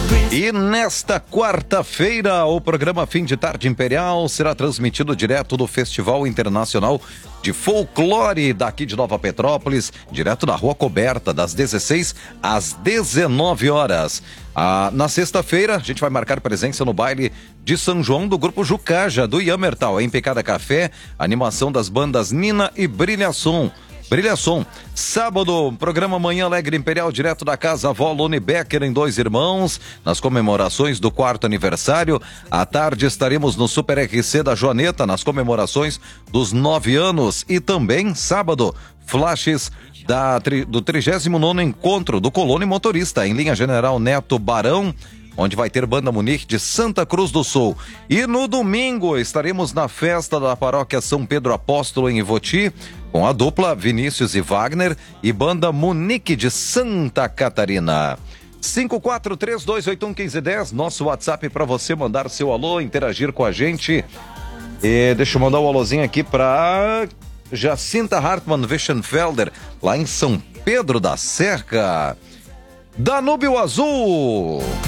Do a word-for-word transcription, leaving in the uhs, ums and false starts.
E nesta quarta-feira, o programa Fim de Tarde Imperial será transmitido direto do Festival Internacional de Folclore daqui de Nova Petrópolis, direto da Rua Coberta, das dezesseis às dezenove horas. Ah, na sexta-feira, a gente vai marcar presença no baile de São João do Grupo Jucaja, do Iamertal, em Pecada Café, animação das bandas Nina e Brilhação. Brilhação. Sábado, programa Manhã Alegre Imperial, direto da casa avó Lone Becker em Dois Irmãos, nas comemorações do quarto aniversário. À tarde estaremos no Super R C da Joaneta, nas comemorações dos nove anos. E também, sábado, flashes da, do trigésimo nono Encontro do Colono e Motorista, em linha General Neto Barão, onde vai ter Banda Munique de Santa Cruz do Sul. E no domingo estaremos na festa da Paróquia São Pedro Apóstolo em Ivoti, com a dupla Vinícius e Wagner e Banda Munique de Santa Catarina. cinco quatro três dois oito um um cinco um zero, nosso WhatsApp para você mandar seu alô, interagir com a gente. E deixa eu mandar um alôzinho aqui para Jacinta Hartmann Wischenfelder, lá em São Pedro da Serra. Danúbio Azul.